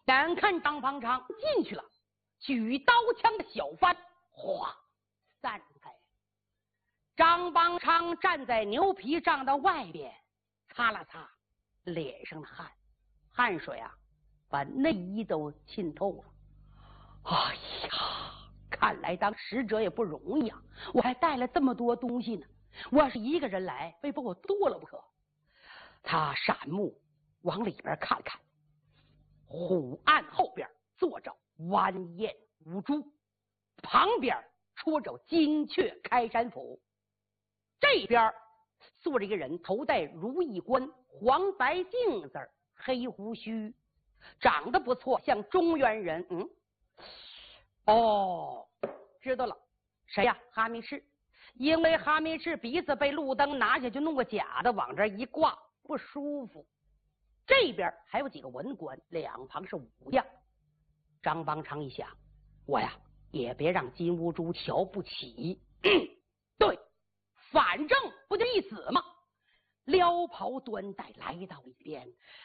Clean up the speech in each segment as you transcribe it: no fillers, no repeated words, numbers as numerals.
眼看张方昌进去了，举刀枪的小幡哗散开。张方昌站在牛皮帐的外边，擦了擦脸上的汗水啊，把内衣都浸透了。哎呀，看来当使者也不容易啊！我还带了这么多东西呢，我要是一个人来，非把我剁了不可。他闪目往里边看看，虎案后边坐着完颜无珠，旁边戳着金阙开山斧，这边坐着一个人，头戴如意冠，黄白镜子，黑胡须，长得不错，像中原人。知道了，谁呀？哈密赤。因为哈密赤鼻子被路灯拿下去弄个假的，往这一挂不舒服。这边还有几个文官，两旁是武将。张方昌一想，我呀也别让金兀术瞧不起。对，反正不就一死吗？撩袍端带来到一边，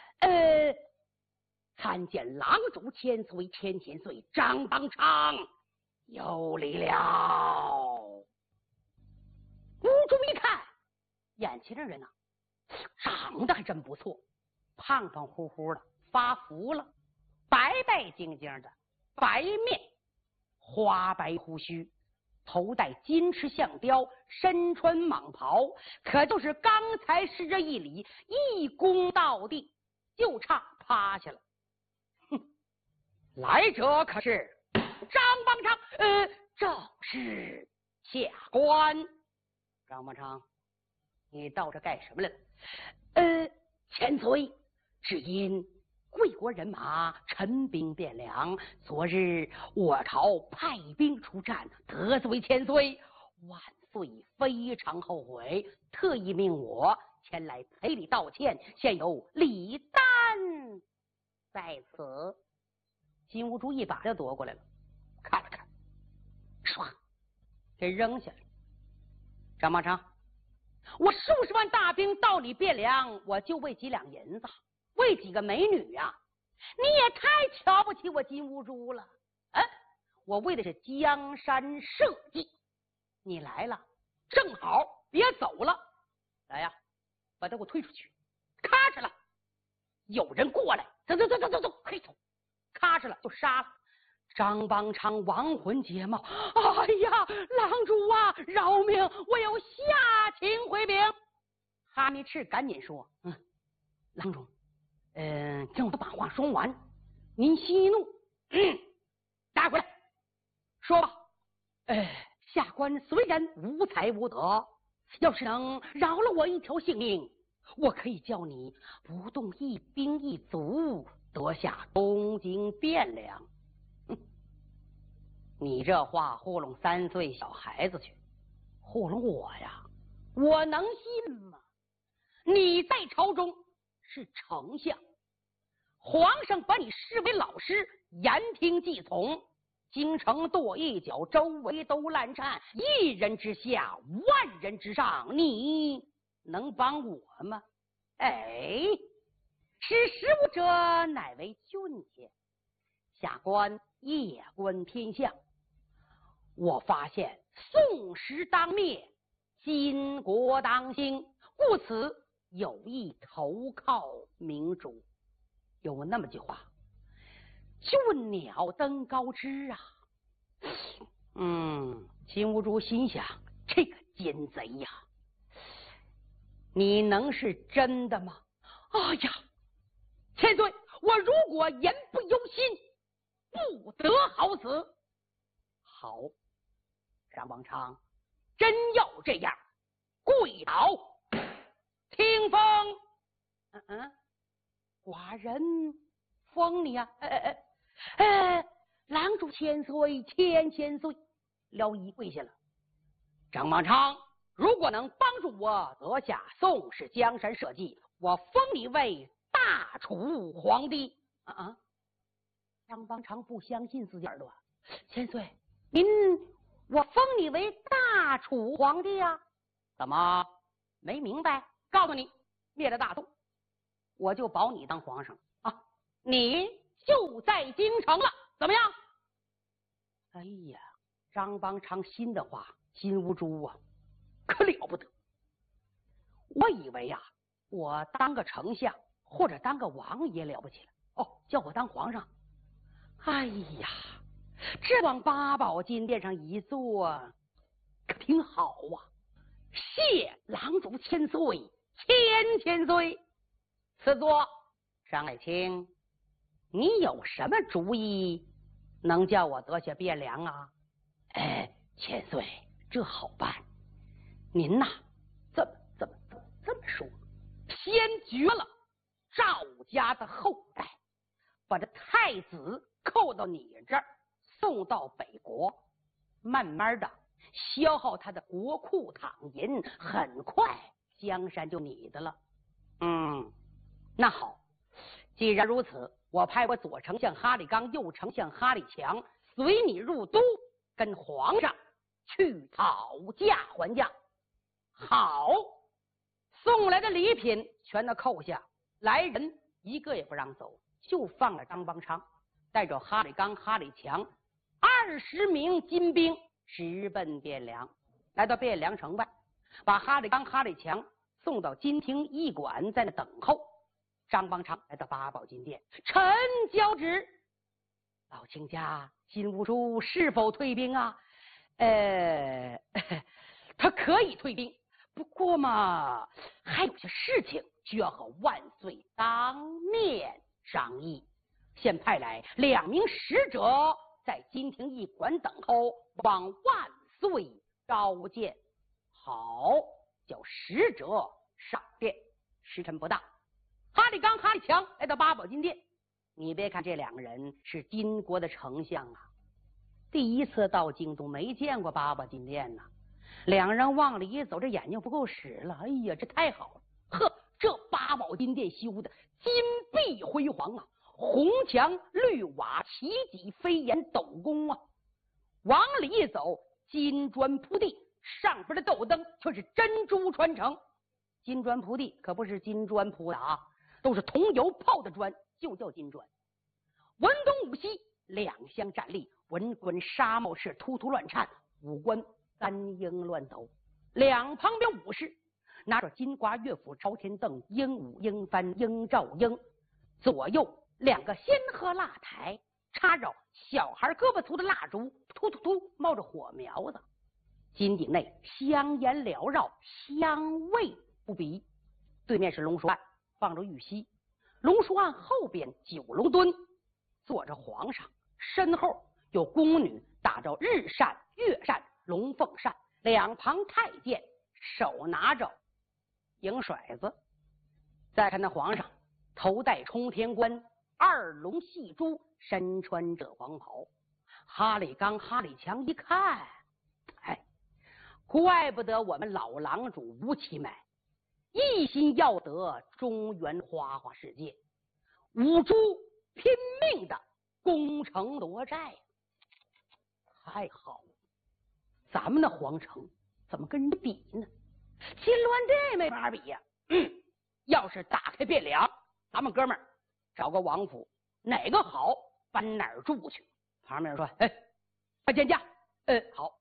参见郎主千岁，千岁，张方昌有礼了。兀术一看，眼前的人啊，长得还真不错，胖胖乎乎的，发福了，白白净净的，白面，花白胡须，头戴金翅象雕，身穿蟒袍，可就是刚才施这一礼，一躬到地，就差趴下了。来者可是张方昌？正是下官。张方昌，你到这干什么来了？千岁，只因贵国人马陈兵汴梁，昨日我朝派兵出战，得罪千岁，万岁非常后悔，特意命我前来赔礼道歉，现有礼单在此。金兀术一把就夺过来了，看了看，唰，给扔下来。张方昌，我数十万大兵到你汴梁，我就为几两银子，为几个美女啊！你也太瞧不起我金兀术了。我为的是江山社稷，你来了正好，别走了。来呀，把他给我推出去！咔哧了，有人过来，走，嘿走，咔哧了就杀了。张方昌亡魂皆冒，哎呀，郎主啊，饶命！我有下情回禀。哈密赤赶紧说：“郎主，听我把话说完，您息怒。带回来，说吧。下官虽然无才无德，要是能饶了我一条性命，我可以叫你不动一兵一卒，得下东京汴梁。”你这话糊弄3岁小孩子去，糊弄我呀，我能信吗？你在朝中是丞相，皇上把你视为老师，言听计从，京城跺一脚，周围都烂颤，一人之下，万人之上，你能帮我吗？识时务者乃为俊杰，下官夜观天象，我发现宋时当灭，金国当兴，故此有意投靠明主。有那么句话，俊鸟登高枝啊。金兀术心想，这个奸贼呀，你能是真的吗？哎呀，千岁，我如果言不由心，不得好死。好，张方昌，真要这样，跪倒听封。寡人封你啊！郎主千岁，千岁。廖一跪下了。张方昌，如果能帮助我得下宋氏江山社稷，我封你为大楚皇帝。张方昌不相信自己耳朵。千岁，我封你为大楚皇帝啊？怎么没明白？告诉你，灭了大宋，我就保你当皇上啊！你就在京城了，怎么样？哎呀，张邦昌心的话，金兀术啊，可了不得。我以为呀，我当个丞相或者当个王爷了不起了。哦，叫我当皇上。哎呀，这往八宝金殿上一坐，可挺好啊！谢郎主千岁，千岁。赐座。张爱卿，你有什么主意能叫我得下汴梁啊？千岁，这好办。您呐，怎么说？先绝了赵家的后代，把这太子扣到你这儿，送到北国，慢慢的消耗他的国库躺银，很快江山就你的了。那好，既然如此，我派我左丞相哈里刚、右丞相哈里强随你入都，跟皇上去讨价还价。好，送来的礼品全都扣下，来人一个也不让走，就放了张邦昌，带着哈里刚、哈里强20名金兵直奔汴梁。来到汴梁城外，把哈里刚、哈里强送到金庭驿馆，在那等候。张邦昌来到八宝金殿，臣交旨。老卿家金兀术是否退兵啊？他可以退兵，不过嘛，还有些事情需要和万岁当面商议。现派来2名使者在金庭驿馆等候，望万岁召见。好，叫使者上殿。时辰不大，哈里刚、哈里强来到八宝金殿。你别看这2个人是金国的丞相啊，第一次到京都，没见过八宝金殿呐。2个人往里一走，这眼睛不够使了。哎呀，这太好了！呵，这八宝金殿修的金碧辉煌啊，红墙绿瓦，奇脊飞檐斗宫啊。往里一走，金砖铺地，上边的斗灯却是珍珠穿成。金砖铺地可不是金砖铺的啊，都是桐油泡的砖，就叫金砖。文东武西2相站立，文滚纱帽是突突乱颤，五官三英乱抖。2旁边武士拿着金瓜乐府朝天凳，鹦鹉鹰翻鹰照鹰。左右2个仙鹤蜡台，插着小孩胳膊粗的蜡烛，突突突冒着火苗子。金鼎内香烟缭绕，香味不比。对面是龙书案，放着玉溪。龙书案后边9龙墩，坐着皇上，身后有宫女打着日扇、月扇、龙凤扇，2旁太监手拿着银甩子。再看那皇上，头戴冲天冠，2龙戏珠，身穿着黄袍。哈里刚、哈里强一看，怪不得我们老郎主吴奇迈一心要得中原花花世界，五珠拼命的攻城夺寨。太好了，咱们的皇城怎么跟人比呢？金銮殿没法比呀。要是打开汴梁，咱们哥们儿找个王府，哪个好搬哪儿住去。旁边说：“快见驾。”好。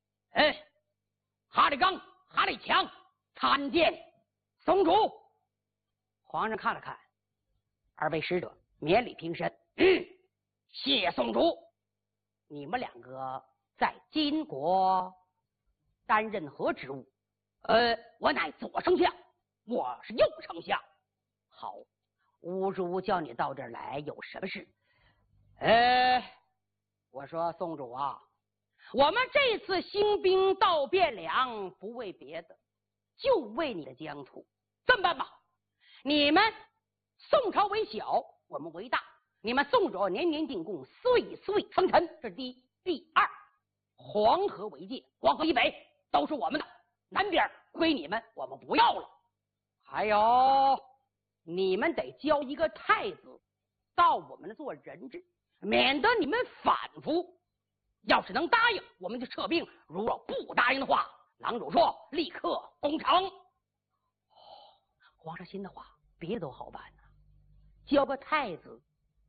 哈里刚、哈里强参见松主。皇上看了看2位使者，免礼平身。谢松主。你们2个在金国担任何职务？我乃左丞相，我是右丞相。好，吴主叫你到这儿来有什么事？我说宋主啊，我们这次兴兵到汴梁，不为别的，就为你的疆土。这么办吧，你们宋朝为小，我们为大，你们宋主年年进贡，岁岁称臣，这是第一。第二，黄河为界，黄河以北都是我们的，南边归你们，我们不要了。还有，你们得交一个太子到我们做人质，免得你们反复。要是能答应，我们就撤兵；如果不答应的话，郎主说立刻攻城。皇上心的话，别的都好办呢，交个太子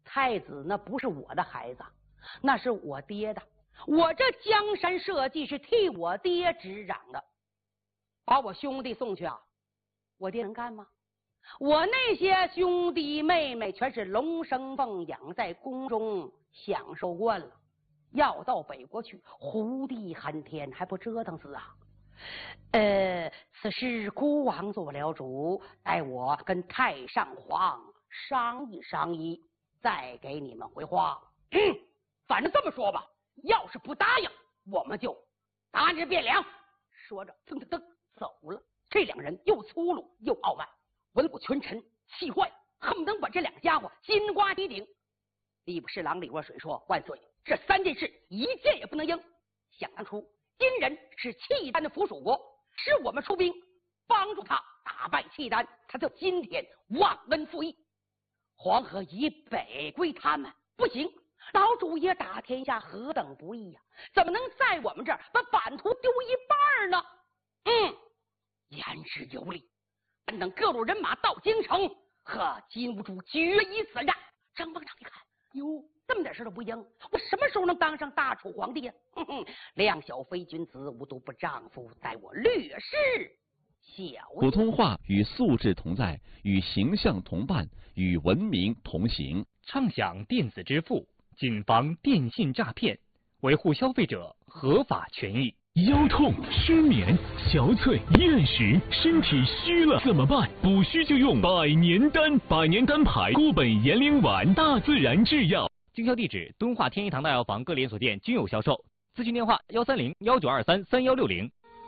太子那不是我的孩子，那是我爹的。我这江山社稷是替我爹执掌的，把我兄弟送去啊，我爹能干吗？我那些兄弟妹妹全是龙生凤养在宫中享受惯了，要到北国去，胡地寒天还不折腾死啊？此事孤王做不了主，待我跟太上皇商议商议，再给你们回话。 反正这么说吧，要是不答应，我们就打你汴梁。说着，噔噔噔走了。这两人又粗鲁又傲慢，文武群臣气坏，恨不能把这两家伙金瓜提顶。吏部侍郎李若水说：“万岁，这3件事一件也不能应。想当初，金人是契丹的附属国，是我们出兵帮助他打败契丹，他就今天忘恩负义。黄河以北归他们，不行。老主爷打天下何等不易呀，怎么能在我们这儿把版图丢一半呢？言之有理。等各路人马到京城，和金兀术决一死战。”张邦昌一看，哟，这么点事都不应，我什么时候能当上大楚皇帝呀？量小非君子，无毒不丈夫，待我略施小。 普通话与素质同在，与形象同伴，与文明同行。 畅享电子支付，谨防电信诈骗，维护消费者合法权益。 腰痛、失眠、憔悴、厌食，身体虚了怎么办？补虚就用百年丹，百年丹牌固本延龄丸，大自然制药。 经销地址：敦化天一堂大药房各连锁店均有销售。咨询电话：130-1923-3160。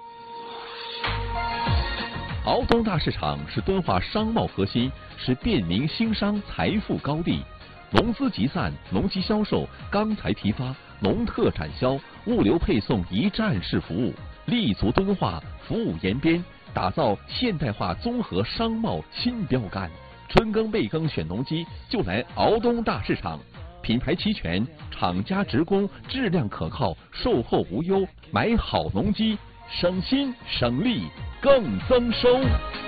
敖东大市场是敦化商贸核心，是便民兴商财富高地。农资集散、农机销售、钢材批发、农特产销、物流配送一站式服务，立足敦化，服务延边，打造现代化综合商贸新标杆。春耕备耕选农机就来敖东大市场，品牌齐全，厂家直供，质量可靠，售后无忧，买好农机省心省力更增收。